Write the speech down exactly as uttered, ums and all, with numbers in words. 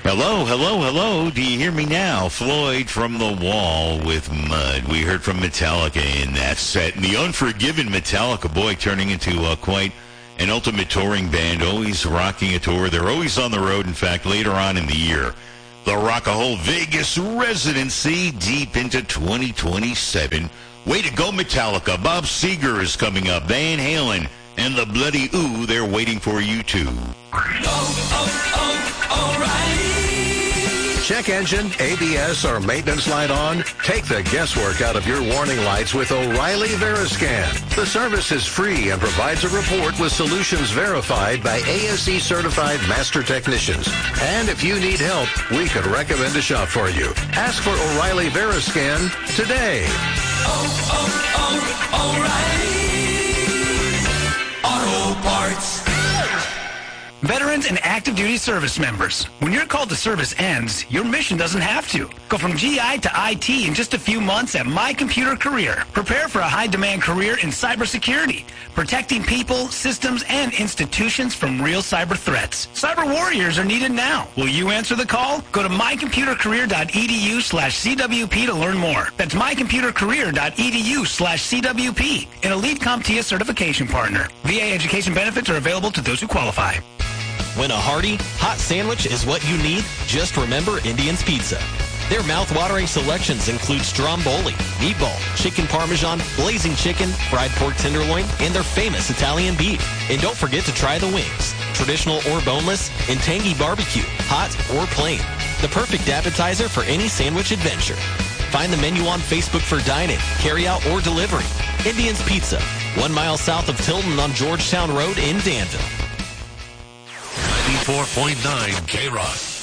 Hello, hello, hello. Do you hear me now? Floyd from The Wall with Mud. We heard from Metallica in that set. And the Unforgiven Metallica, boy, turning into uh, quite an ultimate touring band, always rocking a tour. They're always on the road. In fact, later on in the year, they'll rock a whole Vegas residency deep into twenty twenty-seven. Way to go, Metallica. Bob Seger is coming up. Van Halen and the Bloody Ooh, they're waiting for you, too. Oh, oh, oh, O'Reilly. Check engine, A B S, or maintenance light on? Take the guesswork out of your warning lights with O'Reilly Veriscan. The service is free and provides a report with solutions verified by A S E certified master technicians. And if you need help, we could recommend a shop for you. Ask for O'Reilly Veriscan today. Oh, oh, oh, O'Reilly Auto Parts. Veterans and active duty service members, when your call to service ends, your mission doesn't have to. Go from G I to I T in just a few months at My Computer Career. Prepare for a high-demand career in cybersecurity, protecting people, systems, and institutions from real cyber threats. Cyber warriors are needed now. Will you answer the call? Go to mycomputercareer.edu slash CWP to learn more. That's mycomputercareer.edu slash CWP, an elite CompTIA certification partner. V A education benefits are available to those who qualify. When a hearty, hot sandwich is what you need, just remember Indian's Pizza. Their mouth-watering selections include stromboli, meatball, chicken parmesan, blazing chicken, fried pork tenderloin, and their famous Italian beef. And don't forget to try the wings, traditional or boneless, and tangy barbecue, hot or plain. The perfect appetizer for any sandwich adventure. Find the menu on Facebook for dine-in, carry-out, or delivery. Indian's Pizza, one mile south of Tilton on Georgetown Road in Danville. ninety-four point nine K-Rock.